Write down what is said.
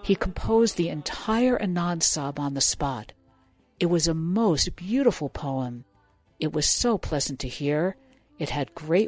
He composed the entire Anand Sahib on the spot. It was a most beautiful poem. It was so pleasant to hear. It had great